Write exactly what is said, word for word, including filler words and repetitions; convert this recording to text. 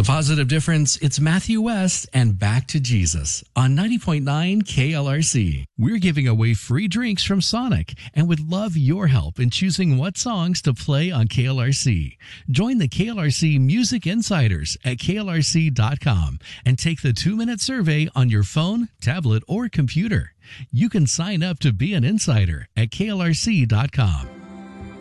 The Positive Difference, it's Matthew West and Back to Jesus on ninety point nine K L R C. We're giving away free drinks from Sonic and would love your help in choosing what songs to play on K L R C. Join the K L R C Music Insiders at K L R C dot com and take the two-minute survey on your phone, tablet, or computer. You can sign up to be an insider at K L R C dot com.